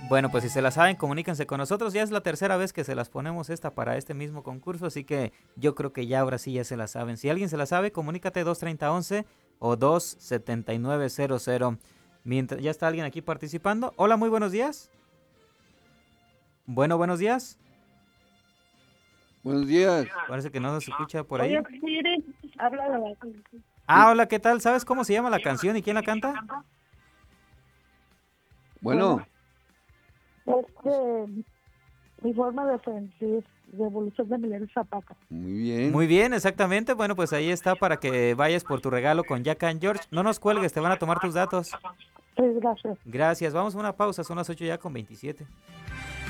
Bueno, pues si se la saben, comuníquense con nosotros. Ya es la tercera vez que se las ponemos esta para este mismo concurso, así que yo creo que ya ahora sí ya se la saben. Si alguien se la sabe, comunícate 23011 o 27900. Mientras ya está alguien aquí participando. Hola, muy buenos días. Bueno, buenos días. Buenos días. Parece que no nos escucha por Oye, ahí. Siri, habla de la Ah, hola, ¿qué tal? ¿Sabes cómo se llama la canción y quién la canta? Bueno, este, mi forma de sentir, Revolución de Emiliano Zapata. muy bien. Muy bien, exactamente. Bueno, pues ahí está para que vayas por tu regalo con Jack and George. No nos cuelgues, te van a tomar tus datos. Sí, gracias. Gracias. Vamos a una pausa, son las 8 ya con 27.